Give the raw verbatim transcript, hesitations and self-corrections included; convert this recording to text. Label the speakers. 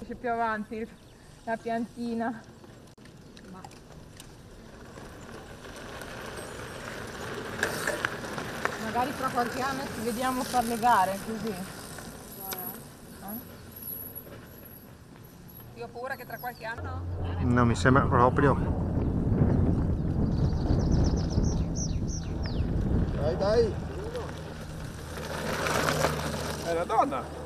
Speaker 1: C'è più avanti la piantina. Ma... magari fra qualche anno ci vediamo fare le gare così. Eh? Io ho paura che tra qualche anno...
Speaker 2: Non mi sembra proprio.
Speaker 3: Dai, dai! È una donna!